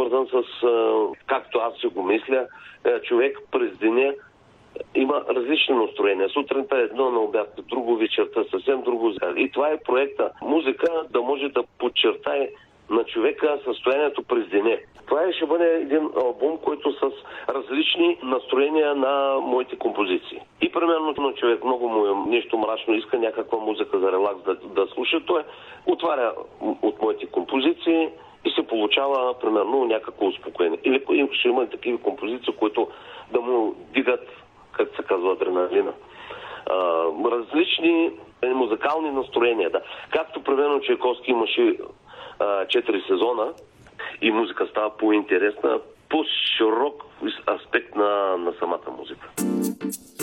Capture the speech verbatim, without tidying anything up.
свързан с, както аз си го мисля, човек през деня има различни настроения. Сутринта е едно, на обяд друго, вечерта съвсем друго. И това е проекта. Музика да може да подчертае на човека състоянието през деня. Това ще бъде един албум, който с различни настроения на моите композиции. И примерно на човек много му е нещо мрачно, иска някаква музика за релакс да, да слуша, той отваря от моите композиции и се получава примерно някакво успокоение. Или ще има такива композиции, които да му дигат, как се казва, адреналина. А, различни музикални настроения, да. Както примерно Чайковски имаше четири сезона и музика става по-интересна, по-широк аспект на, на самата музика.